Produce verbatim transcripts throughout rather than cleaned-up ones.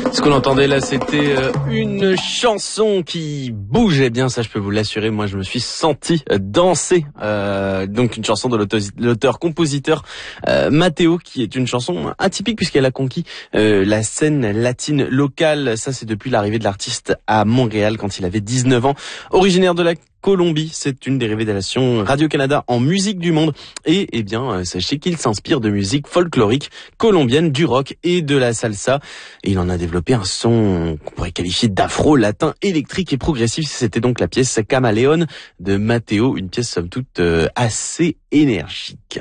Ce qu'on entendait là, c'était une chanson qui bougeait bien, ça je peux vous l'assurer. Moi, je me suis senti danser. Euh, donc une chanson de l'auteur-compositeur euh, Matteo, qui est une chanson atypique puisqu'elle a conquis euh, la scène latine locale. Ça, c'est depuis l'arrivée de l'artiste à Montréal quand il avait dix-neuf ans. Originaire de la Colombie, c'est une des révélations Radio-Canada en musique du monde. Et eh bien, sachez qu'il s'inspire de musique folklorique colombienne, du rock et de la salsa. Et il en a développé un son qu'on pourrait qualifier d'afro, latin, électrique et progressif. C'était donc la pièce Caméléon de Matteo, une pièce somme toute euh, assez énergique.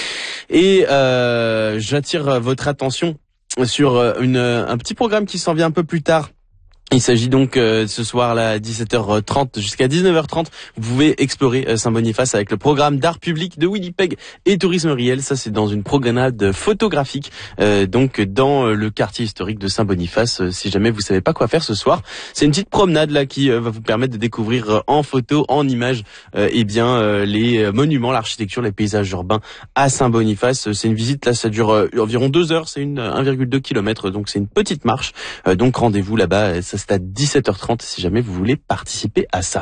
Et euh, j'attire votre attention sur une, un petit programme qui s'en vient un peu plus tard. Il s'agit donc euh, ce soir là, à dix-sept heures trente jusqu'à dix-neuf heures trente. Vous pouvez explorer euh, Saint-Boniface avec le programme d'art public de Winnipeg et Tourisme Riel. Ça, c'est dans une promenade photographique, euh, donc dans le quartier historique de Saint-Boniface. Euh, si jamais vous savez pas quoi faire ce soir, c'est une petite promenade là qui euh, va vous permettre de découvrir euh, en photo, en images, euh, eh bien euh, les monuments, l'architecture, les paysages urbains à Saint-Boniface. C'est une visite là, ça dure euh, environ deux heures. C'est une un virgule deux kilomètres, donc c'est une petite marche. Euh, donc rendez-vous là-bas. Ça, c'est à dix-sept heures trente si jamais vous voulez participer à ça.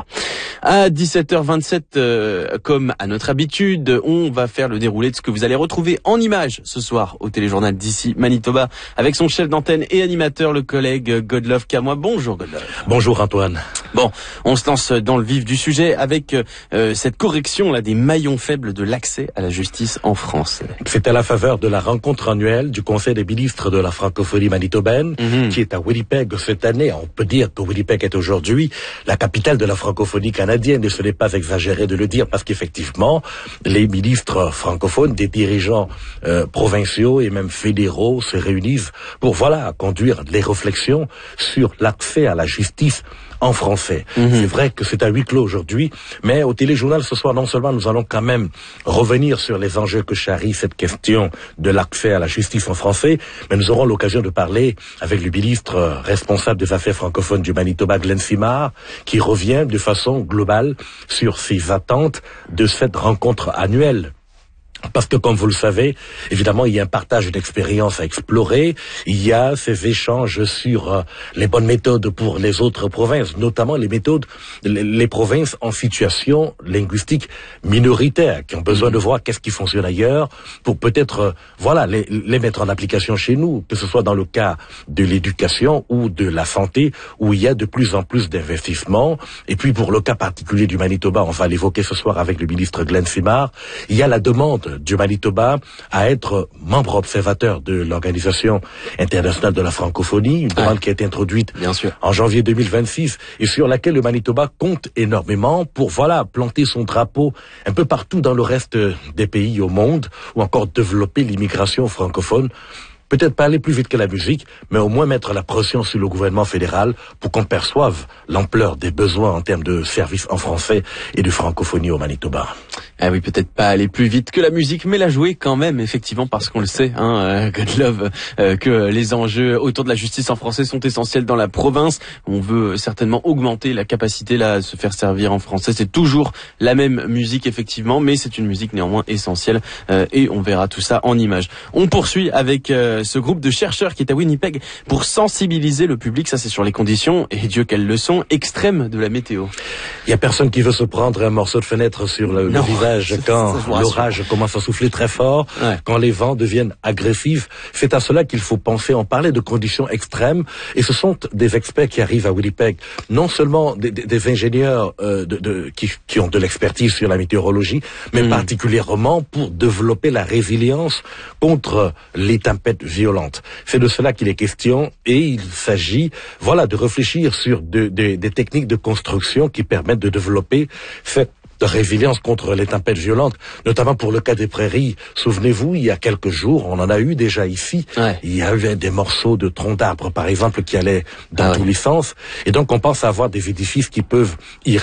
À dix-sept heures vingt-sept, euh, comme à notre habitude, on va faire le déroulé de ce que vous allez retrouver en images ce soir au téléjournal d'ici Manitoba avec son chef d'antenne et animateur, le collègue Godlove Camois. Bonjour Godlove. Bonjour Antoine. Bon, on se lance dans le vif du sujet avec euh, cette correction là des maillons faibles de l'accès à la justice en France. C'est à la faveur de la rencontre annuelle du Conseil des ministres de la francophonie manitobaine, mm-hmm. qui est à Winnipeg cette année. On peut dire que Winnipeg est aujourd'hui la capitale de la francophonie canadienne, et ce n'est pas exagéré de le dire, parce qu'effectivement, les ministres francophones, des dirigeants euh, provinciaux et même fédéraux se réunissent pour, voilà, conduire les réflexions sur l'accès à la justice en français. Mmh. C'est vrai que c'est à huis clos aujourd'hui, mais au téléjournal ce soir, non seulement nous allons quand même revenir sur les enjeux que charrie cette question de l'accès à la justice en français, mais nous aurons l'occasion de parler avec le ministre responsable des affaires francophones du Manitoba, Glenn Simard, qui revient de façon globale sur ses attentes de cette rencontre annuelle. Parce que, comme vous le savez, évidemment, il y a un partage d'expériences à explorer. Il y a ces échanges sur euh, les bonnes méthodes pour les autres provinces, notamment les méthodes, les, les provinces en situation linguistique minoritaire, qui ont besoin de voir qu'est-ce qui fonctionne ailleurs pour peut-être, euh, voilà, les, les mettre en application chez nous, que ce soit dans le cas de l'éducation ou de la santé, où il y a de plus en plus d'investissements. Et puis, pour le cas particulier du Manitoba, on va l'évoquer ce soir avec le ministre Glenn Simard, il y a la demande du Manitoba à être membre observateur de l'Organisation internationale de la francophonie, une demande ouais. qui a été introduite Bien sûr. en janvier deux mille vingt-six et sur laquelle le Manitoba compte énormément pour, voilà, planter son drapeau un peu partout dans le reste des pays au monde, ou encore développer l'immigration francophone. Peut-être pas aller plus vite que la musique, mais au moins mettre la pression sur le gouvernement fédéral pour qu'on perçoive l'ampleur des besoins en termes de services en français et de francophonie au Manitoba. Ah oui, peut-être pas aller plus vite que la musique, mais la jouer quand même, effectivement, parce qu'on le sait, hein, euh, Godlove, euh, que les enjeux autour de la justice en français sont essentiels dans la province. On veut certainement augmenter la capacité là à se faire servir en français. C'est toujours la même musique, effectivement, mais c'est une musique néanmoins essentielle, euh, et on verra tout ça en images. On poursuit avec euh, ce groupe de chercheurs qui est à Winnipeg pour sensibiliser le public. Ça, c'est sur les conditions, et Dieu quelles le sont, extrêmes de la météo. Il y a personne qui veut se prendre un morceau de fenêtre sur le, le visage quand l'orage commence à souffler très fort, ouais. quand les vents deviennent agressifs. C'est à cela qu'il faut penser. On parlait de conditions extrêmes, et ce sont des experts qui arrivent à Winnipeg, non seulement des, des, des ingénieurs euh, de, de, qui, qui ont de l'expertise sur la météorologie, mais mmh. particulièrement pour développer la résilience contre les tempêtes violentes. C'est de cela qu'il est question, et il s'agit, voilà, de réfléchir sur de, de, des techniques de construction qui permettent de développer cette de résilience contre les tempêtes violentes, notamment pour le cas des prairies. Souvenez-vous, il y a quelques jours, on en a eu déjà ici, ouais. il y a eu des morceaux de troncs d'arbres, par exemple, qui allaient dans ah tous ouais. les sens, et donc on pense avoir des édifices qui peuvent y